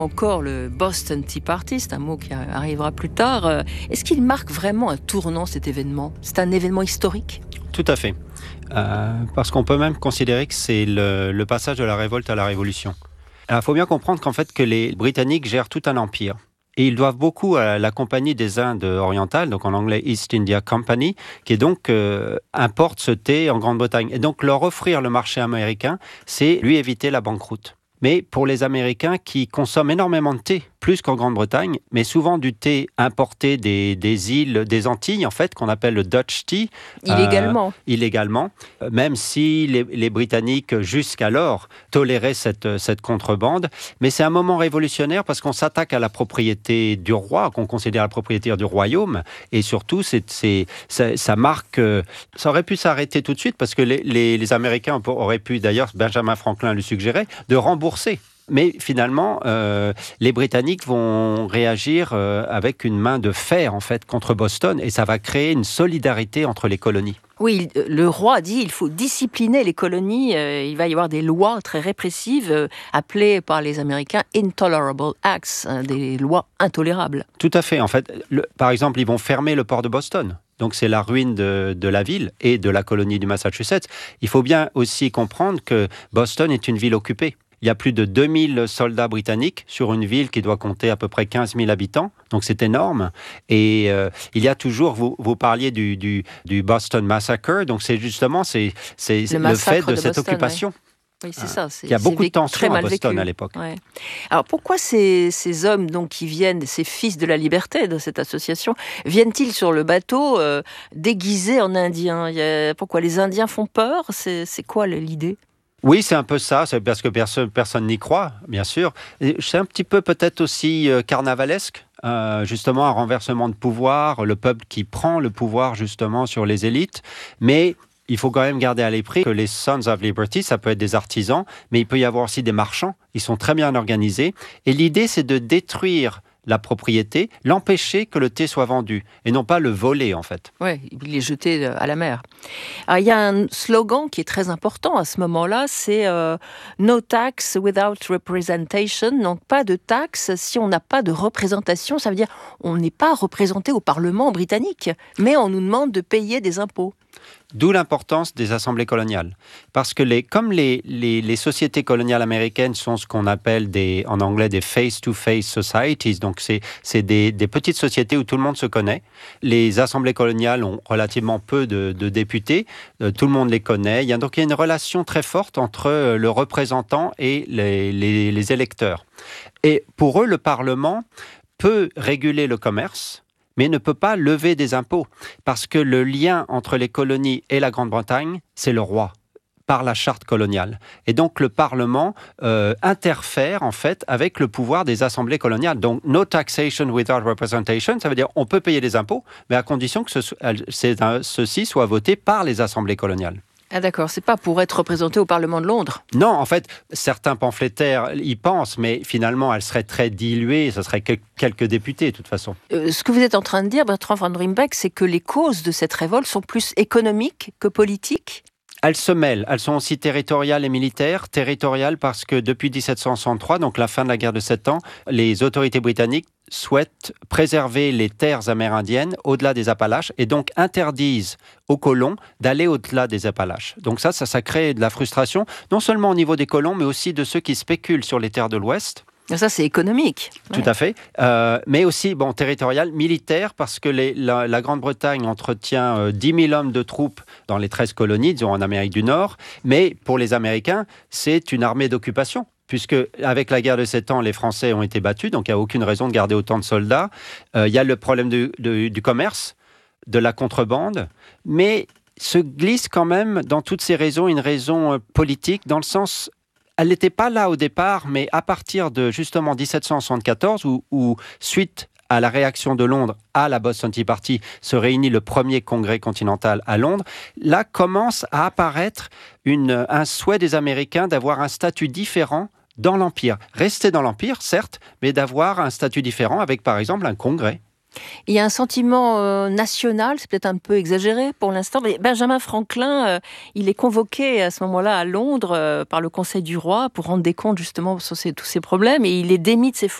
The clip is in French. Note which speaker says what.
Speaker 1: Encore le Boston Tea Party, c'est un mot qui arrivera plus tard. Est-ce qu'il marque vraiment un tournant, cet événement ? C'est un événement historique ?
Speaker 2: Tout à fait. Parce qu'on peut même considérer que c'est le passage de la révolte à la révolution. Alors, il faut bien comprendre qu'en fait, que les Britanniques gèrent tout un empire. Et ils doivent beaucoup à la Compagnie des Indes orientales, donc en anglais East India Company, qui est donc importe ce thé en Grande-Bretagne. Et donc leur offrir le marché américain, c'est lui éviter la banqueroute. Mais pour les Américains qui consomment énormément de thé, plus qu'en Grande-Bretagne, mais souvent du thé importé des îles, des Antilles, en fait, qu'on appelle le Dutch tea. Illégalement, même si les Britanniques, jusqu'alors, toléraient cette contrebande. Mais c'est un moment révolutionnaire parce qu'on s'attaque à la propriété du roi, qu'on considère la propriété du royaume. Et surtout, ça marque... ça aurait pu s'arrêter tout de suite parce que les Américains auraient pu, d'ailleurs, Benjamin Franklin le suggérait, de rembourser. Mais finalement, les Britanniques vont réagir avec une main de fer, en fait, contre Boston, et ça va créer une solidarité entre les colonies.
Speaker 1: Oui, le roi dit qu'il faut discipliner les colonies. Il va y avoir des lois très répressives, appelées par les Américains « intolerable acts », des lois intolérables.
Speaker 2: Tout à fait. En fait, par exemple, ils vont fermer le port de Boston. Donc, c'est la ruine de la ville et de la colonie du Massachusetts. Il faut bien aussi comprendre que Boston est une ville occupée. Il y a plus de 2000 soldats britanniques sur une ville qui doit compter à peu près 15 000 habitants. Donc, c'est énorme. Et il y a toujours, vous parliez du Boston Massacre. Donc, c'est justement c'est le fait de cette
Speaker 1: Boston,
Speaker 2: occupation.
Speaker 1: Ouais. Oui, c'est ça.
Speaker 2: Il y a beaucoup de tensions à Boston à l'époque.
Speaker 1: Ouais. Alors, pourquoi ces hommes donc, qui viennent, ces fils de la liberté de cette association, viennent-ils sur le bateau déguisés en Indiens ? Pourquoi les Indiens font peur ? C'est quoi l'idée ?
Speaker 2: Oui, c'est un peu ça, c'est parce que personne n'y croit, bien sûr. Et c'est un petit peu peut-être aussi carnavalesque, justement un renversement de pouvoir, le peuple qui prend le pouvoir justement sur les élites. Mais il faut quand même garder à l'esprit que les Sons of Liberty, ça peut être des artisans, mais il peut y avoir aussi des marchands. Ils sont très bien organisés. Et l'idée, c'est de détruire la propriété, l'empêcher que le thé soit vendu, et non pas le voler, en fait.
Speaker 1: Oui, il est jeté à la mer. Alors, il y a un slogan qui est très important à ce moment-là, c'est « No tax without representation », donc pas de taxe si on n'a pas de représentation, ça veut dire on n'est pas représenté au Parlement britannique, mais on nous demande de payer des impôts.
Speaker 2: D'où l'importance des assemblées coloniales. Parce que comme les sociétés coloniales américaines sont ce qu'on appelle en anglais des face-to-face societies, donc c'est des petites sociétés où tout le monde se connaît. Les assemblées coloniales ont relativement peu de députés, tout le monde les connaît. Donc il y a une relation très forte entre le représentant et les électeurs. Et pour eux, le Parlement peut réguler le commerce, mais ne peut pas lever des impôts, parce que le lien entre les colonies et la Grande-Bretagne, c'est le roi, par la charte coloniale. Et donc le Parlement interfère en fait avec le pouvoir des assemblées coloniales. Donc no taxation without representation, ça veut dire on peut payer des impôts, mais à condition que ceci soit voté par les assemblées coloniales.
Speaker 1: Ah d'accord, c'est pas pour être représenté au Parlement de Londres.
Speaker 2: Non, en fait, certains pamphlétaires y pensent, mais finalement, elle serait très diluée, ce serait quelques députés, de toute façon.
Speaker 1: Ce que vous êtes en train de dire, Bertrand van Rymbeck, c'est que les causes de cette révolte sont plus économiques que politiques ?
Speaker 2: Elles se mêlent, elles sont aussi territoriales et militaires. Territoriales parce que depuis 1763, donc la fin de la guerre de 7 ans, les autorités britanniques souhaitent préserver les terres amérindiennes au-delà des Appalaches et donc interdisent aux colons d'aller au-delà des Appalaches. Donc ça crée de la frustration, non seulement au niveau des colons, mais aussi de ceux qui spéculent sur les terres de l'Ouest.
Speaker 1: Ça, c'est économique.
Speaker 2: Tout à fait. Mais aussi, territorial, militaire, parce que la Grande-Bretagne entretient 10 000 hommes de troupes dans les 13 colonies, disons en Amérique du Nord. Mais pour les Américains, c'est une armée d'occupation, puisque avec la guerre de 7 ans, les Français ont été battus, donc il n'y a aucune raison de garder autant de soldats. Il y a le problème du commerce, de la contrebande, mais se glisse quand même dans toutes ces raisons une raison politique, dans le sens... Elle n'était pas là au départ, mais à partir de justement 1774, où suite à la réaction de Londres à la Boston Tea Party, se réunit le premier congrès continental à Londres, là commence à apparaître un souhait des Américains d'avoir un statut différent dans l'Empire. Rester dans l'Empire, certes, mais d'avoir un statut différent avec, par exemple, un congrès.
Speaker 1: Il y a un sentiment national, c'est peut-être un peu exagéré pour l'instant, mais Benjamin Franklin, il est convoqué à ce moment-là à Londres par le Conseil du roi pour rendre des comptes justement sur tous ces problèmes et il est démis de ses